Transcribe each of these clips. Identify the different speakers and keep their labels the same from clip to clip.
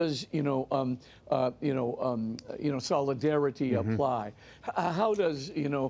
Speaker 1: does solidarity apply? How does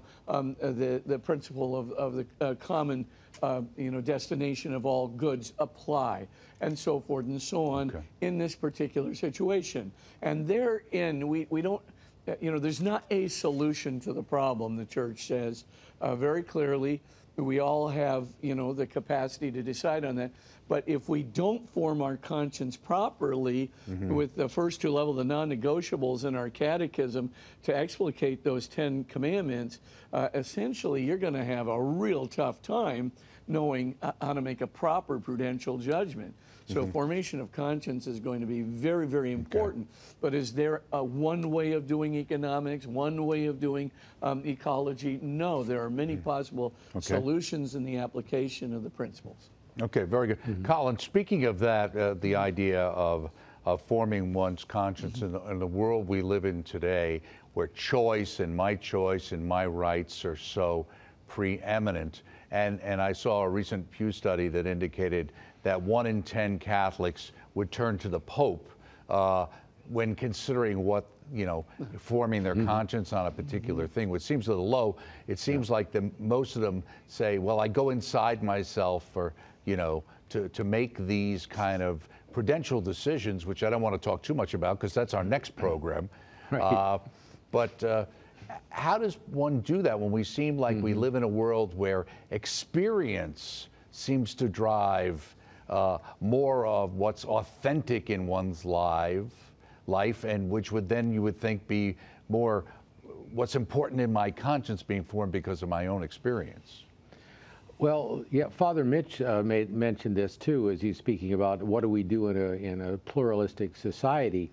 Speaker 1: the principle of the common destination of all goods apply, and so forth and so on in this particular situation? And therein, we don't. There's not a solution to the problem. The church says very clearly. We all have, the capacity to decide on that. But if we don't form our conscience properly with the first two levels, the non-negotiables in our catechism, to explicate those 10 commandments, essentially you're going to have a real tough time knowing how to make a proper prudential judgment. So formation of conscience is going to be very, very important. But is there one way of doing economics, one way of doing ecology? No, there are many possible solutions in the application of the principles.
Speaker 2: Okay, very good. Colin, speaking of that, the idea of forming one's conscience in the world we live in today, where choice and my rights are so preeminent, and I saw a recent Pew study that indicated that 1 in 10 Catholics would turn to the Pope when considering what, forming their conscience on a particular thing, which seems a little low. It seems like most of them say, well, I go inside myself for, to make these kind of prudential decisions, which I don't want to talk too much about because that's our next program. But how does one do that when we seem like we live in a world where experience seems to drive more of what's authentic in one's life, and which would then, you would think, be more what's important in my conscience being formed because of my own experience?
Speaker 3: Well, yeah, Father Mitch mentioned this too, as he's speaking about what do we do in a pluralistic society.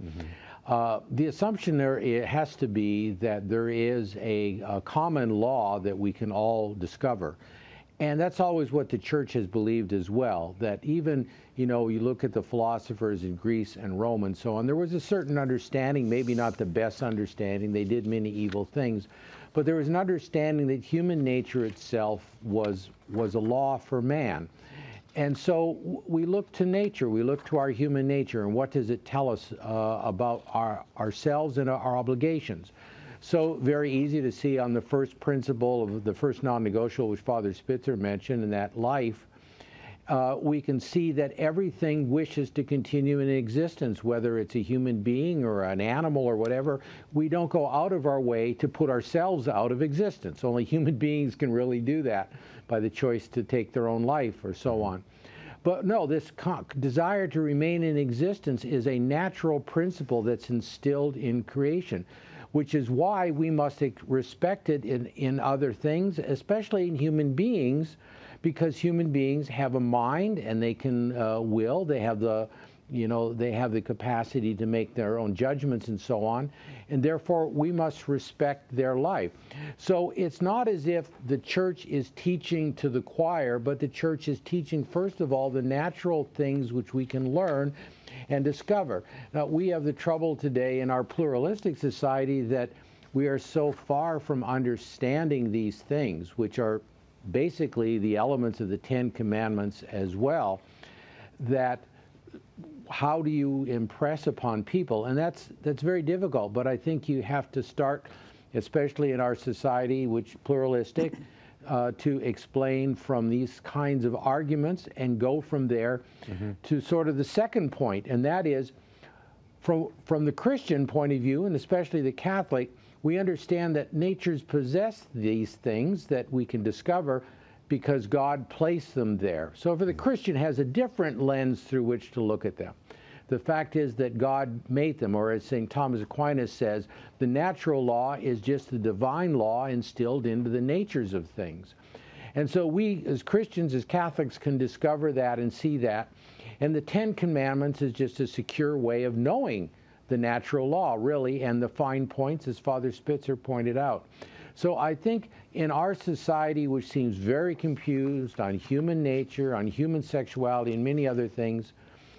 Speaker 3: The assumption there, it has to be that there is a common law that we can all discover. And that's always what the church has believed as well, that even, you look at the philosophers in Greece and Rome and so on, there was a certain understanding, maybe not the best understanding, they did many evil things, but there was an understanding that human nature itself was a law for man. And so we look to nature, we look to our human nature, and what does it tell us about ourselves and our obligations? So very easy to see on the first principle of the first non-negotiable, which Father Spitzer mentioned, in that life, we can see that everything wishes to continue in existence, whether it's a human being or an animal or whatever. We don't go out of our way to put ourselves out of existence. Only human beings can really do that by the choice to take their own life or so on. But no, this desire to remain in existence is a natural principle that's instilled in creation, which is why we must respect it in other things, especially in human beings, because human beings have a mind and they can will. They have the, they have the capacity to make their own judgments and so on, and therefore we must respect their life. So it's not as if the church is teaching to the choir, but the church is teaching, first of all, the natural things which we can learn and discover. Now, we have the trouble today in our pluralistic society that we are so far from understanding these things, which are basically the elements of the 10 Commandments as well, that how do you impress upon people? And that's very difficult, but I think you have to start, especially in our society, which pluralistic, to explain from these kinds of arguments and go from there to sort of the second point, and that is from the Christian point of view, and especially the Catholic, we understand that natures possess these things that we can discover because God placed them there. So for the Christian has a different lens through which to look at them. The fact is that God made them, or as St. Thomas Aquinas says, the natural law is just the divine law instilled into the natures of things. And so we, as Christians, as Catholics, can discover that and see that. And the 10 Commandments is just a secure way of knowing the natural law, really, and the fine points, as Father Spitzer pointed out. So I think in our society, which seems very confused on human nature, on human sexuality, and many other things,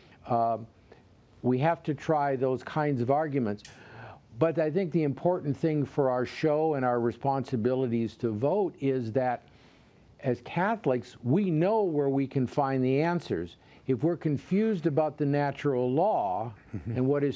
Speaker 3: we have to try those kinds of arguments. But I think the important thing for our show and our responsibilities to vote is that as Catholics, we know where we can find the answers. If we're confused about the natural law and what is